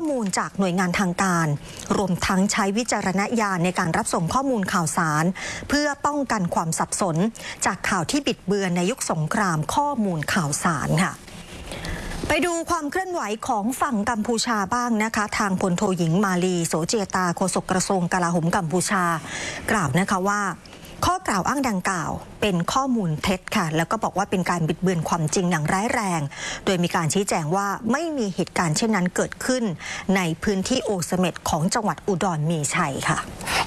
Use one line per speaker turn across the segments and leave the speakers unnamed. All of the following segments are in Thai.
มูลจากหน่วยงานทางการรวมทั้งใช้วิจารณญาณในการรับส่งข้อมูลข่าวสารเพื่อป้องกันความสับสนจากข่าวที่บิดเบือนในยุคสงครามข้อมูลข่าวสารค่ะไปดูความเคลื่อนไหวของฝั่งกัมพูชาบ้างนะคะทางพลโทหญิงมาลีโสเจตาโฆษกกระทรวงกลาโหมกัมพูชากล่าวนะคะว่าข้อกล่าวอ้างดังกล่าวเป็นข้อมูลเท็จค่ะแล้วก็บอกว่าเป็นการบิดเบือนความจริงอย่างร้ายแรงโดยมีการชี้แจงว่าไม่มีเหตุการณ์เช่นนั้นเกิดขึ้นในพื้นที่โอเสเม็ดของจังหวัดอุดรมีชัยค่ะ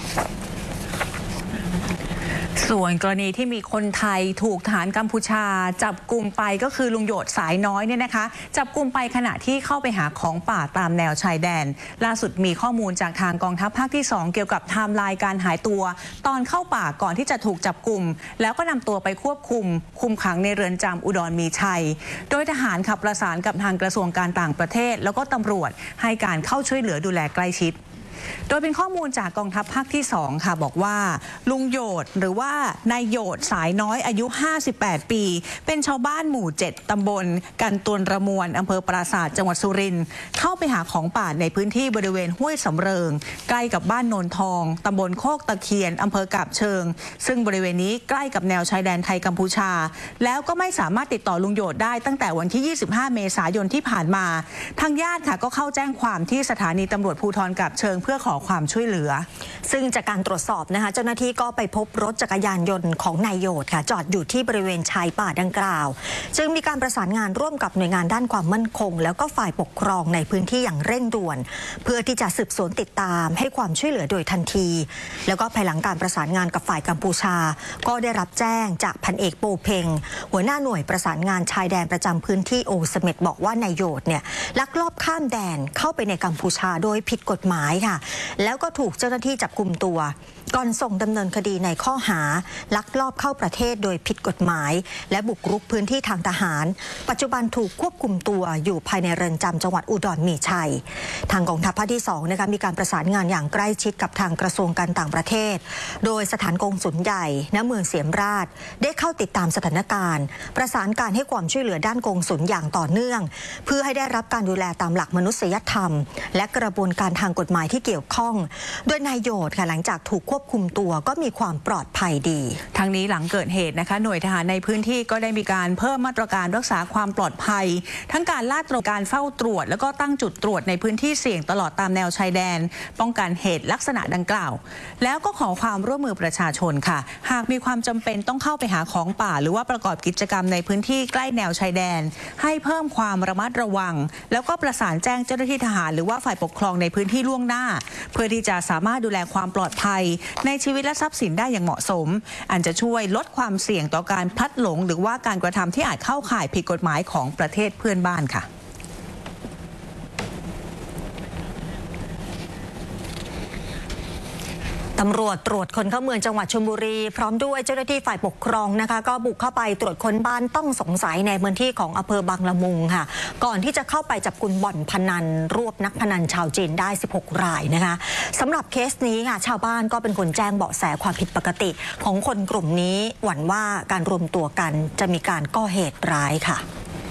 ส่วนกรณีที่มีคนไทยถูกทหารกัมพูชาจับกุมไปก็คือลุงโยดสายน้อยเนี่ยนะคะจับกุมไปขณะที่เข้าไปหาของป่าตามแนวชายแดนล่าสุดมีข้อมูลจากทางกองทัพภาคที่2เกี่ยวกับไทม์ไลน์การหายตัวตอนเข้าป่าก่อนที่จะถูกจับกุมแล้วก็นำตัวไปควบคุมขังในเรือนจำอุดรมีชัยโดยทหารขับประสานกับทางกระทรวงการต่างประเทศแล้วก็ตำรวจให้การเข้าช่วยเหลือดูแลใกล้ชิดโดยเป็นข้อมูลจากกองทัพภาคที่2ค่ะบอกว่าลุงโยดหรือว่านายโยดสายน้อยอายุ58ปีเป็นชาวบ้านหมู่7ตำบลกันตวนระมวลอำเภอปราสาทจังหวัดสุรินทร์เข้าไปหาของป่าในพื้นที่บริเวณห้วยสำเริงใกล้กับบ้านโนนทองตำบลโคกตะเคียนอำเภอกาบเชิงซึ่งบริเวณนี้ใกล้กับแนวชายแดนไทยกัมพูชาแล้วก็ไม่สามารถติดต่อลุงโยดได้ตั้งแต่วันที่25เมษายนที่ผ่านมาทางญาติค่ะก็เข้าแจ้งความที่สถานีตำรวจภูธรกาบเชิงเพื่อขอความช่วยเหลือ
ซึ่งจากการตรวจสอบนะคะเจ้าหน้าที่ก็ไปพบรถจักรยานยนต์ของนายโยดค่ะจอดอยู่ที่บริเวณชายป่าดังกล่าวจึงมีการประสานงานร่วมกับหน่วยงานด้านความมั่นคงแล้วก็ฝ่ายปกครองในพื้นที่อย่างเร่งด่วนเพื่อที่จะสืบสวนติดตามให้ความช่วยเหลือโดยทันทีแล้วก็ภายหลังการประสานงานกับฝ่ายกัมพูชาก็ได้รับแจ้งจากพันเอกโปเพ็งหัวหน้าหน่วยประสานงานชายแดนประจำพื้นที่โอเสเม็ดบอกว่านายโยดเนี่ยลักลอบข้ามแดนเข้าไปในกัมพูชาโดยผิดกฎหมายค่ะแล้วก็ถูกเจ้าหน้าที่จับกุมตัวก่อนส่งดำเนินคดีในข้อหาลักลอบเข้าประเทศโดยผิดกฎหมายและบุกรุกพื้นที่ทางทหารปัจจุบันถูกควบคุมตัวอยู่ภายในเรือนจำจังหวัดอุดรมีชัยทางกองทัพภาคที่2นะคะมีการประสานงานอย่างใกล้ชิดกับทางกระทรวงการต่างประเทศโดยสถานกงสุลใหญ่ณเมืองเสียมราชได้เข้าติดตามสถานการณ์ประสานการให้ความช่วยเหลือด้านกงสุลอย่างต่อเนื่องเพื่อให้ได้รับการดูแลตามหลักมนุษยธรรมและกระบวนการทางกฎหมายที่เกี่ยวข้องโดยนายโยดค่ะหลังจากถูกควบคุมตัวก็มีความปลอดภัยดี
ทั้งนี้หลังเกิดเหตุนะคะหน่วยทหารในพื้นที่ก็ได้มีการเพิ่มมาตรการรักษาความปลอดภัยทั้งการลาดตระเวนการเฝ้าตรวจแล้วก็ตั้งจุดตรวจในพื้นที่เสี่ยงตลอดตามแนวชายแดนป้องกันเหตุลักษณะดังกล่าวแล้วก็ขอความร่วมมือประชาชนค่ะหากมีความจำเป็นต้องเข้าไปหาของป่าหรือว่าประกอบกิจกรรมในพื้นที่ใกล้แนวชายแดนให้เพิ่มความระมัดระวังแล้วก็ประสานแจ้งเจ้าหน้าที่ทหารหรือว่าฝ่ายปกครองในพื้นที่ล่วงหน้าเพื่อที่จะสามารถดูแลความปลอดภัยในชีวิตและทรัพย์สินได้อย่างเหมาะสมอันจะช่วยลดความเสี่ยงต่อการพลัดหลงหรือว่าการกระทำที่อาจเข้าข่ายผิดกฎหมายของประเทศเพื่อนบ้านค่ะ
ตำรวจตรวจคนเข้าเมืองจังหวัดชลบุรีพร้อมด้วยเจ้าหน้าที่ฝ่ายปกครองนะคะก็บุกเข้าไปตรวจค้นบ้านต้องสงสัยในพื้นที่ของอำเภอบางละมุงค่ะก่อนที่จะเข้าไปจับกุมบ่อนพนันรวบนักพนันชาวจีนได้16รายนะคะสำหรับเคสนี้ค่ะชาวบ้านก็เป็นคนแจ้งเบาะแสความผิดปกติของคนกลุ่มนี้หวั่นว่าการรวมตัวกันจะมีการก่อเหตุร้ายค่ะ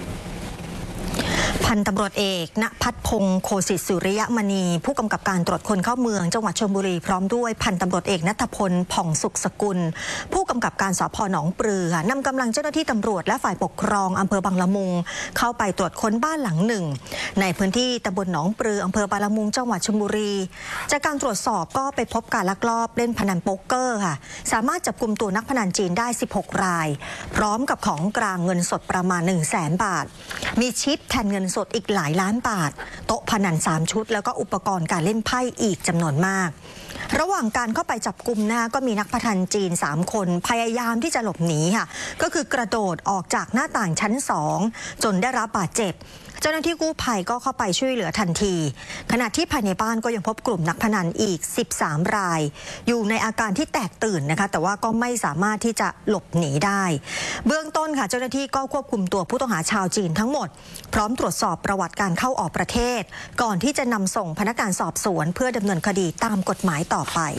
พันตำรวจเอกณภัทรพงศ์โคสิตสุริยมณีผู้กำกับการตรวจคนเข้าเมืองจังหวัดชลบุรีพร้อมด้วยพันตำรวจเอกณัฐพลผ่องสุขสกุลผู้กำกับการสภ.หนองปลือนำกำลังเจ้าหน้าที่ตำรวจและฝ่ายปกครองอำเภอบางละมุงเข้าไปตรวจค้นบ้านหลังหนึ่งในพื้นที่ตำบลหนองปลืออำเภอบางละมุงจังหวัดชลบุรีจากการตรวจสอบก็ไปพบการลักลอบเล่นพนันโป๊กเกอร์ค่ะสามารถจับกุมตัวนักพนันจีนได้16รายพร้อมกับของกลางเงินสดประมาณ100,000 บาทมีชิปแทนเงินสดอีกหลายล้านบาทโต๊ะพนัน3ชุดแล้วก็อุปกรณ์การเล่นไพ่อีกจำนวนมากระหว่างการเข้าไปจับกุมนะคะก็มีนักพนันจีน3คนพยายามที่จะหลบหนีค่ะก็คือกระโดดออกจากหน้าต่างชั้น2จนได้รับบาดเจ็บเจ้าหน้าที่กู้ภัยก็เข้าไปช่วยเหลือทันทีขณะที่ภายในบ้านก็ยังพบกลุ่มนักพนันอีก13รายอยู่ในอาการที่แตกตื่นนะคะแต่ว่าก็ไม่สามารถที่จะหลบหนีได้เบื้องต้นค่ะเจ้าหน้าที่ก็ควบคุมตัวผู้ต้องหาชาวจีนทั้งหมดพร้อมตรวจสอบประวัติการเข้าออกประเทศก่อนที่จะนำส่งพนักงานสอบสวนเพื่อดำเนินคดีตามกฎหมายต่อไป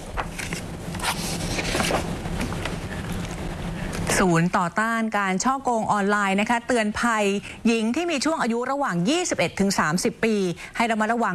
ศูนย์ต่อต้านการฉ้อโกงออนไลน์นะคะเตือนภัยหญิงที่มีช่วงอายุระหว่าง 21-30 ปีให้ระมัดระวัง